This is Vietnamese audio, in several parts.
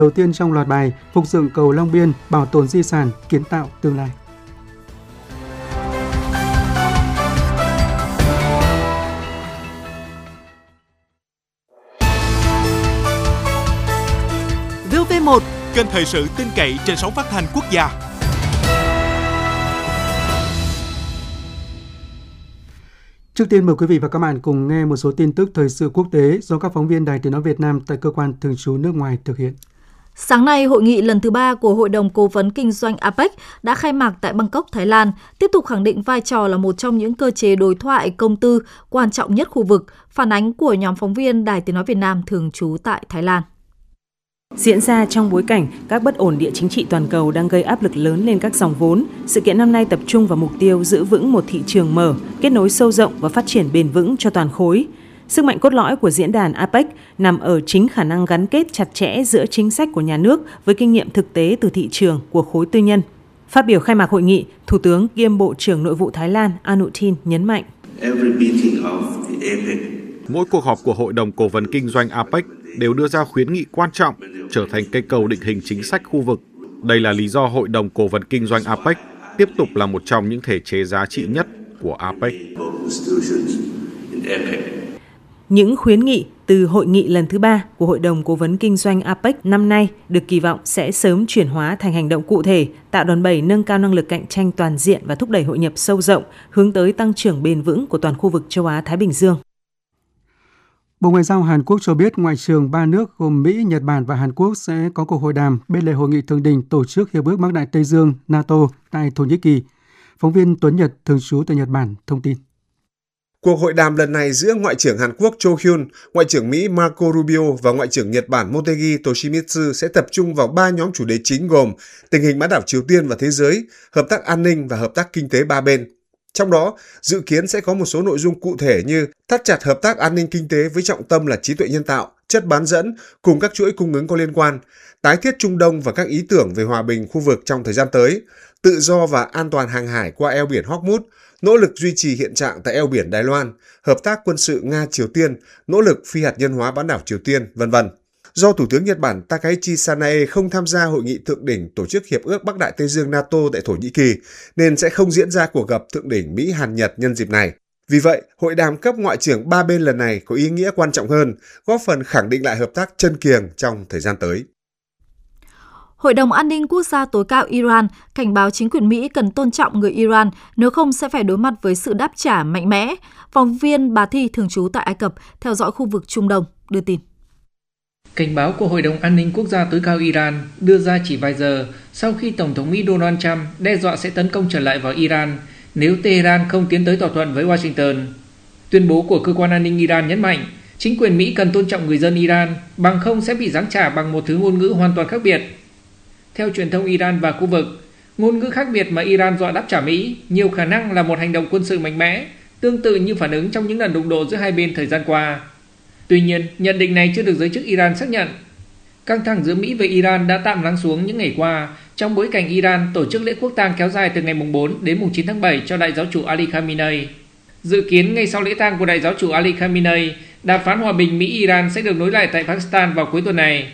Đầu tiên trong loạt bài phục dựng cầu Long Biên, bảo tồn di sản, kiến tạo tương lai. VOV1, kênh thời sự tin cậy trên sóng phát thanh quốc gia. Trước tiên mời quý vị và các bạn cùng nghe một số tin tức thời sự quốc tế do các phóng viên Đài Tiếng nói Việt Nam tại cơ quan thường trú nước ngoài thực hiện. Sáng nay, hội nghị lần thứ 3 của Hội đồng Cố vấn Kinh doanh APEC đã khai mạc tại Bangkok, Thái Lan, tiếp tục khẳng định vai trò là một trong những cơ chế đối thoại công tư quan trọng nhất khu vực, phản ánh của nhóm phóng viên Đài Tiếng nói Việt Nam thường trú tại Thái Lan. Diễn ra trong bối cảnh các bất ổn địa chính trị toàn cầu đang gây áp lực lớn lên các dòng vốn, sự kiện năm nay tập trung vào mục tiêu giữ vững một thị trường mở, kết nối sâu rộng và phát triển bền vững cho toàn khối. Sức mạnh cốt lõi của diễn đàn APEC nằm ở chính khả năng gắn kết chặt chẽ giữa chính sách của nhà nước với kinh nghiệm thực tế từ thị trường của khối tư nhân. Phát biểu khai mạc hội nghị, Thủ tướng kiêm Bộ trưởng Nội vụ Thái Lan Anutin nhấn mạnh. Mỗi cuộc họp của Hội đồng Cố vấn Kinh doanh APEC đều đưa ra khuyến nghị quan trọng, trở thành cây cầu định hình chính sách khu vực. Đây là lý do Hội đồng Cố vấn Kinh doanh APEC tiếp tục là một trong những thể chế giá trị nhất của APEC. Những khuyến nghị từ hội nghị lần thứ 3 của Hội đồng Cố vấn Kinh doanh APEC năm nay được kỳ vọng sẽ sớm chuyển hóa thành hành động cụ thể, tạo đòn bẩy nâng cao năng lực cạnh tranh toàn diện và thúc đẩy hội nhập sâu rộng, hướng tới tăng trưởng bền vững của toàn khu vực châu Á-Thái Bình Dương. Bộ Ngoại giao Hàn Quốc cho biết ngoại trưởng 3 nước gồm Mỹ, Nhật Bản và Hàn Quốc sẽ có cuộc hội đàm bên lề hội nghị thượng đỉnh tổ chức Hiệp ước Bắc Đại Tây Dương NATO tại Thổ Nhĩ Kỳ. Phóng viên Tuấn Nhật thường trú tại Nhật Bản thông tin. Cuộc hội đàm lần này giữa Ngoại trưởng Hàn Quốc Cho Hyun, Ngoại trưởng Mỹ Marco Rubio và Ngoại trưởng Nhật Bản Motegi Toshimitsu sẽ tập trung vào 3 nhóm chủ đề chính gồm tình hình bán đảo Triều Tiên và thế giới, hợp tác an ninh và hợp tác kinh tế ba bên. Trong đó, dự kiến sẽ có một số nội dung cụ thể như thắt chặt hợp tác an ninh kinh tế với trọng tâm là trí tuệ nhân tạo, chất bán dẫn cùng các chuỗi cung ứng có liên quan, tái thiết Trung Đông và các ý tưởng về hòa bình khu vực trong thời gian tới, tự do và an toàn hàng hải qua eo biển Hormuz, nỗ lực duy trì hiện trạng tại eo biển Đài Loan, hợp tác quân sự Nga-Triều Tiên, nỗ lực phi hạt nhân hóa bán đảo Triều Tiên, v.v. Do Thủ tướng Nhật Bản Takaichi Sanae không tham gia hội nghị thượng đỉnh tổ chức Hiệp ước Bắc Đại Tây Dương NATO tại Thổ Nhĩ Kỳ, nên sẽ không diễn ra cuộc gặp thượng đỉnh Mỹ-Hàn-Nhật nhân dịp này. Vì vậy, hội đàm cấp ngoại trưởng ba bên lần này có ý nghĩa quan trọng hơn, góp phần khẳng định lại hợp tác chân kiềng trong thời gian tới. Hội đồng An ninh Quốc gia tối cao Iran cảnh báo chính quyền Mỹ cần tôn trọng người Iran, nếu không sẽ phải đối mặt với sự đáp trả mạnh mẽ. Phóng viên Bà Thi thường trú tại Ai Cập theo dõi khu vực Trung Đông đưa tin. Cảnh báo của Hội đồng An ninh Quốc gia tối cao Iran đưa ra chỉ vài giờ sau khi Tổng thống Mỹ Donald Trump đe dọa sẽ tấn công trở lại vào Iran nếu Tehran không tiến tới thỏa thuận với Washington. Tuyên bố của cơ quan an ninh Iran nhấn mạnh, chính quyền Mỹ cần tôn trọng người dân Iran, bằng không sẽ bị giáng trả bằng một thứ ngôn ngữ hoàn toàn khác biệt. Theo truyền thông Iran và khu vực, ngôn ngữ khác biệt mà Iran dọa đáp trả Mỹ nhiều khả năng là một hành động quân sự mạnh mẽ, tương tự như phản ứng trong những lần đụng độ giữa hai bên thời gian qua. Tuy nhiên, nhận định này chưa được giới chức Iran xác nhận. Căng thẳng giữa Mỹ và Iran đã tạm lắng xuống những ngày qua trong bối cảnh Iran tổ chức lễ quốc tang kéo dài từ ngày 4 đến 9 tháng 7 cho đại giáo chủ Ali Khamenei. Dự kiến ngay sau lễ tang của đại giáo chủ Ali Khamenei, đàm phán hòa bình Mỹ-Iran sẽ được nối lại tại Pakistan vào cuối tuần này.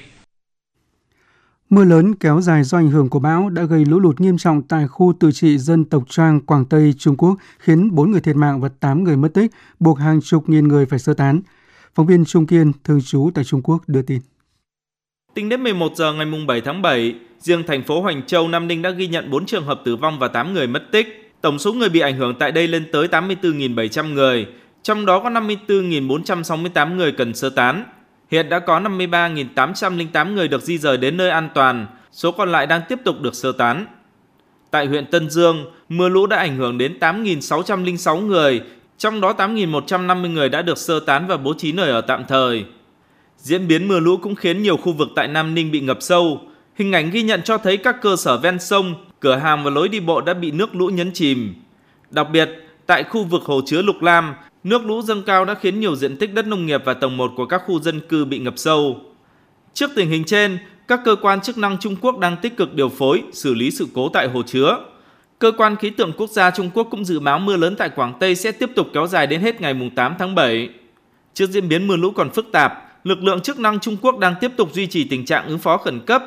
Mưa lớn kéo dài do ảnh hưởng của bão đã gây lũ lụt nghiêm trọng tại khu tự trị dân tộc Trang, Quảng Tây, Trung Quốc, khiến 4 người thiệt mạng và 8 người mất tích, buộc hàng chục nghìn người phải sơ tán. Phóng viên Trung Kiên, thường trú tại Trung Quốc đưa tin. Tính đến 11 giờ ngày 7 tháng 7, riêng thành phố Hoành Châu, Nam Ninh đã ghi nhận 4 trường hợp tử vong và 8 người mất tích. Tổng số người bị ảnh hưởng tại đây lên tới 84.700 người, trong đó có 54.468 người cần sơ tán. Hiện đã có 53.808 người được di rời đến nơi an toàn, số còn lại đang tiếp tục được sơ tán. Tại huyện Tân Dương, mưa lũ đã ảnh hưởng đến 8.606 người, trong đó 8.150 người đã được sơ tán và bố trí nơi ở tạm thời. Diễn biến mưa lũ cũng khiến nhiều khu vực tại Nam Ninh bị ngập sâu. Hình ảnh ghi nhận cho thấy các cơ sở ven sông, cửa hàng và lối đi bộ đã bị nước lũ nhấn chìm. Đặc biệt, tại khu vực hồ chứa Lục Lam, nước lũ dâng cao đã khiến nhiều diện tích đất nông nghiệp và tầng 1 của các khu dân cư bị ngập sâu. Trước tình hình trên, các cơ quan chức năng Trung Quốc đang tích cực điều phối, xử lý sự cố tại hồ chứa. Cơ quan khí tượng quốc gia Trung Quốc cũng dự báo mưa lớn tại Quảng Tây sẽ tiếp tục kéo dài đến hết ngày 8 tháng 7. Trước diễn biến mưa lũ còn phức tạp, lực lượng chức năng Trung Quốc đang tiếp tục duy trì tình trạng ứng phó khẩn cấp